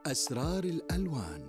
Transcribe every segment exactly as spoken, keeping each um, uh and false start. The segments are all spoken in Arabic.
أسرار الألوان.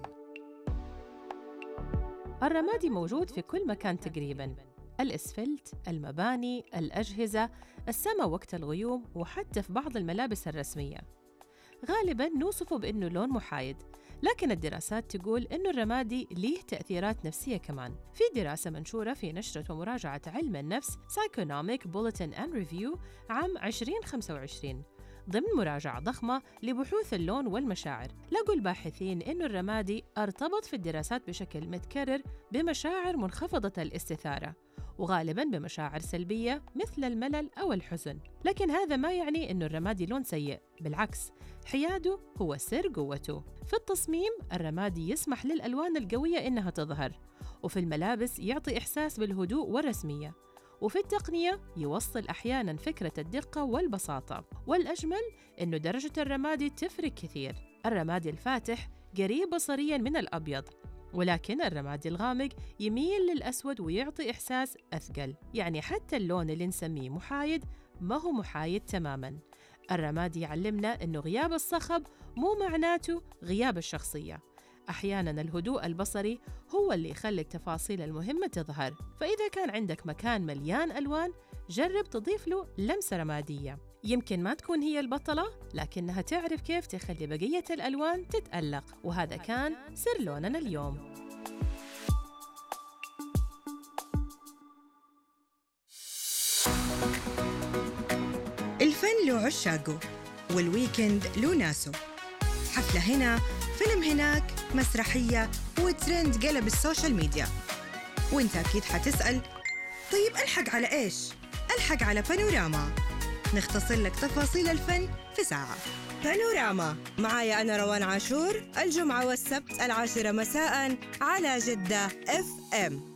الرمادي موجود في كل مكان تقريباً، الإسفلت، المباني، الأجهزة، السماء وقت الغيوم، وحتى في بعض الملابس الرسمية. غالباً نوصفه بأنه لون محايد، لكن الدراسات تقول أنه الرمادي ليه تأثيرات نفسية كمان. في دراسة منشورة في نشرة ومراجعة علم النفس Psychonomic Bulletin and Review عام عشرين خمسة وعشرين ضمن مراجعة ضخمة لبحوث اللون والمشاعر، لقوا الباحثين أن الرمادي ارتبط في الدراسات بشكل متكرر بمشاعر منخفضة الاستثارة، وغالباً بمشاعر سلبية مثل الملل أو الحزن. لكن هذا ما يعني أن الرمادي لون سيء، بالعكس، حياده هو سر قوته. في التصميم، الرمادي يسمح للألوان القوية إنها تظهر، وفي الملابس يعطي إحساس بالهدوء والرسمية، وفي التقنية يوصل أحياناً فكرة الدقة والبساطة. والأجمل إنه درجة الرمادي تفرق كثير. الرمادي الفاتح قريب بصرياً من الأبيض، ولكن الرمادي الغامق يميل للأسود ويعطي إحساس أثقل. يعني حتى اللون اللي نسميه محايد ما هو محايد تماماً. الرمادي يعلمنا إنه غياب الصخب مو معناته غياب الشخصية. أحياناً الهدوء البصري هو اللي يخلي التفاصيل المهمة تظهر. فإذا كان عندك مكان مليان ألوان، جرب تضيف له لمسة رمادية. يمكن ما تكون هي البطلة، لكنها تعرف كيف تخلي بقية الألوان تتألق. وهذا كان سر لوننا اليوم. الفن له عشاقه، والويكند له ناسه. حفلة هنا، فيلم هناك، مسرحية، وترند قلب السوشيال ميديا. وانت أكيد حتسأل، طيب ألحق على إيش؟ ألحق على بانوراما، نختصر لك تفاصيل الفن في ساعة. بانوراما معايا أنا روان عاشور، الجمعة والسبت العاشرة مساءً على جدة إف إم.